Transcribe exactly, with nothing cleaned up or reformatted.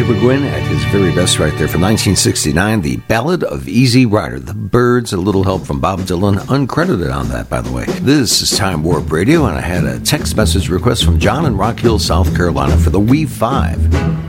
Gwynn at his very best right there from nineteen sixty-nine, the Ballad of Easy Rider. The Byrds, a little help from Bob Dylan, uncredited on that, by the way. This is Time Warp Radio, and I had a text message request from John in Rock Hill, South Carolina for the Wee Five.